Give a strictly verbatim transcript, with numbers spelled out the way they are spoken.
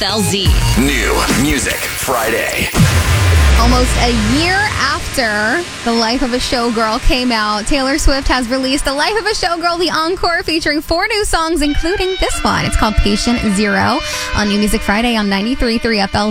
L Z. New Music Friday. Almost a year after The Life of a Showgirl came out, Taylor Swift has released The Life of a Showgirl, the encore, featuring four new songs, including this one. It's called Patient Zero on New Music Friday on ninety-three point three F L Z.